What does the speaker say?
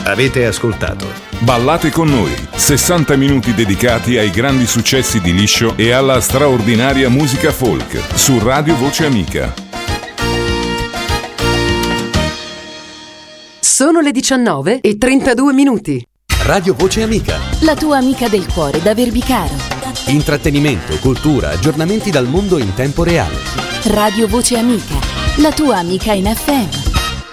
Avete ascoltato Ballate con noi, 60 minuti dedicati ai grandi successi di Liscio e alla straordinaria musica folk su Radio Voce Amica. Sono le 19:32. Radio Voce Amica, la tua amica del cuore da Verbicaro. intrattenimento, cultura, aggiornamenti dal mondo in tempo reale. Radio Voce Amica, la tua amica in FM.